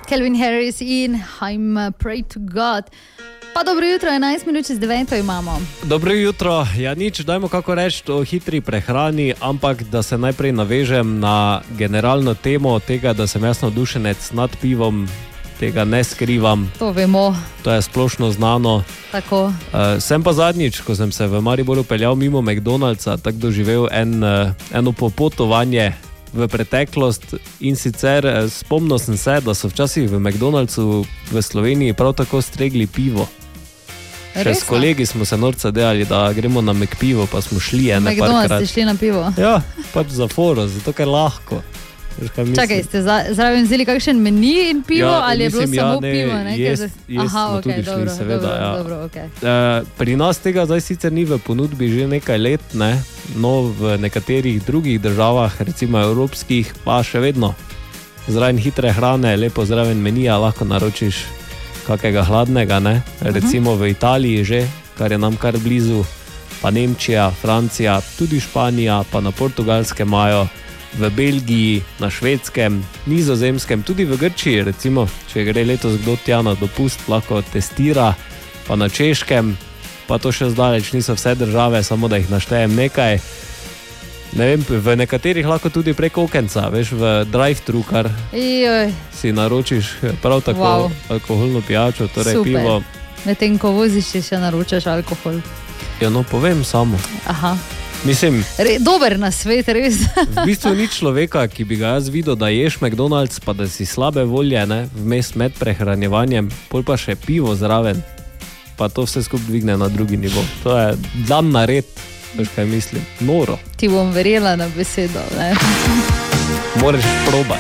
Calvin Harris in I'm Pray to God. Pa dobro jutro, 11 minut čez 9 imamo. Dobro jutro, ja nič, dajmo kako reči o hitri prehrani, ampak da se najprej navežem na generalno temo tega, da sem jaz navdušenec nad pivom, tega ne skrivam. To vemo. To je splošno znano. Tako. Sem pa zadnjič, ko sem se v Mariboru peljal mimo McDonald'sa, tako doživel eno popotovanje v preteklost in sicer spomnil sem se, da so včasih v McDonald'su v Sloveniji prav tako stregli pivo. Še s kolegi smo se norca delali, da gremo na McPivo, pa smo šli McDonald's ste šli na pivo? Ja, pač za foro, zato ker lahko. Čakaj, ste zraven vzeli kakšen meni in pivo, ja, ali je bilo samo ne, pivo? Smo tudi šli, seveda. Ja. Dobro, okay. Pri nas tega zdaj sicer ni v ponudbi že nekaj let, ne? No v nekaterih drugih državah, recimo evropskih, pa še vedno. Zraven hitre hrane, lepo zraven menija, lahko naročiš kakega hladnega, ne? Recimo v Italiji že, kar je nam kar blizu, pa Nemčija, Francija, tudi Španija, pa na Portugalskem imajo, v Belgiji, na Švedskem, Nizozemskem, tudi v Grčiji, recimo, če gre letos kdo tja na dopust, lahko testira, pa na Češkem, pa to še zdaleč niso vse države, samo da jih naštejem nekaj. Ne vem, v nekaterih lahko tudi preko okenca, veš, v drive-thru, kar si naročiš prav tako alkoholno pijačo, torej super. Pivo. Medtem ko voziš, še naročaš alkohol. Ja, no, povem samo. Aha. Mislim, dober na svet, res. V bistvu ni človeka, ki bi ga jaz videl, da ješ McDonald's, pa da si slabe volje, ne, vmes med prehranjevanjem, pol pa še pivo zraven, pa to vse skupaj dvigne na drugi nivo. To je dan nared, veš kaj mislim, noro. Ti bom verjela na besedo, ne. Moraš probati.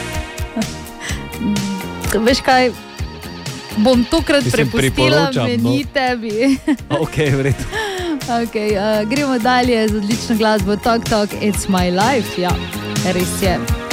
Veš kaj, bom tokrat prepustila meni tebi. Ok, vred. Okay, gremo dalje z odlično glasbo Talk Talk, It's My Life. Ja, res je.